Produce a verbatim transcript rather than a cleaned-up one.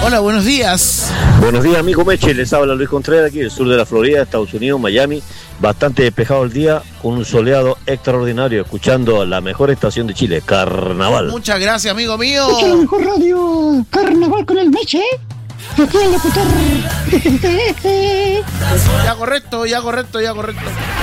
Hola, buenos días. Buenos días, amigo Meche. Les habla Luis Contreras aquí del sur de la Florida, Estados Unidos, Miami. Bastante despejado el día, con un soleado extraordinario, escuchando la mejor estación de Chile, Carnaval. Muchas gracias, amigo mío. Escucha la mejor radio, Carnaval con el Meche. Aquí en la putar. Ya correcto, ya correcto, ya correcto.